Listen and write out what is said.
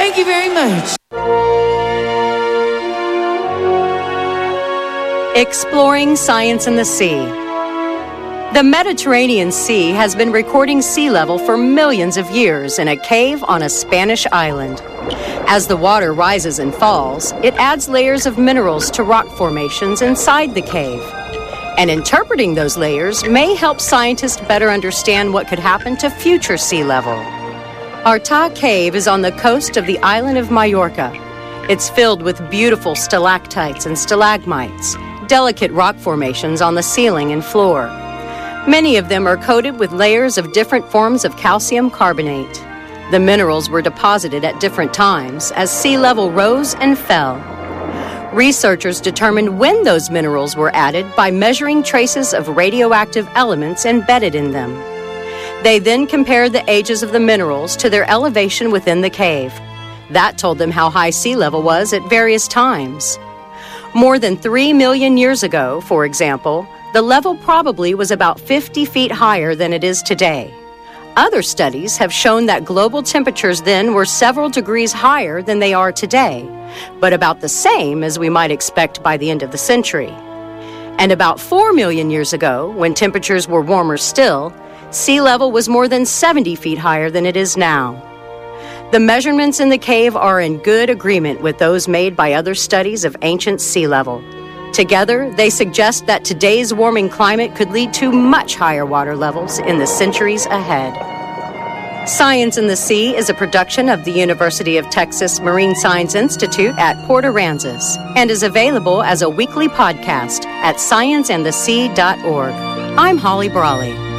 Thank you very much. Exploring science in the sea. The Mediterranean Sea has been recording sea level for millions of years in a cave on a Spanish island. As the water rises and falls, it adds layers of minerals to rock formations inside the cave. And interpreting those layers may help scientists better understand what could happen to future sea level. Artà Cave is on the coast of the island of Majorca. It's filled with beautiful stalactites and stalagmites, delicate rock formations on the ceiling and floor. Many of them are coated with layers of different forms of calcium carbonate. The minerals were deposited at different times as sea level rose and fell. Researchers determined when those minerals were added by measuring traces of radioactive elements embedded in them. They then compared the ages of the minerals to their elevation within the cave. That told them how high sea level was at various times. More than 3 million years ago, for example, the level probably was about 50 feet higher than it is today. Other studies have shown that global temperatures then were several degrees higher than they are today, but about the same as we might expect by the end of the century. And about 4 million years ago, when temperatures were warmer still, sea level was more than 70 feet higher than it is now. The measurements in the cave are in good agreement with those made by other studies of ancient sea level. Together, they suggest that today's warming climate could lead to much higher water levels in the centuries ahead. Science in the Sea is a production of the University of Texas Marine Science Institute at Port Aransas and is available as a weekly podcast at scienceandthesea.org. I'm Holly Brawley.